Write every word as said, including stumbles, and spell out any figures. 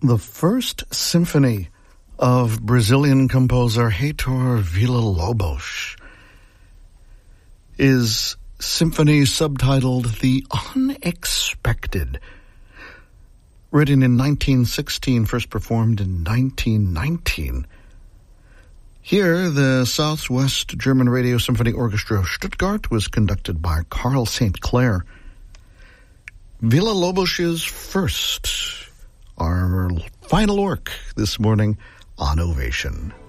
the first symphony of Brazilian composer Heitor Villa-Lobos is symphony subtitled The Unexpected. Written in nineteen sixteen, first performed in nineteen nineteen. Here, the Southwest German Radio Symphony Orchestra of Stuttgart was conducted by Carl Saint Clair. Villa-Lobos' first, our final work this morning on Ovation.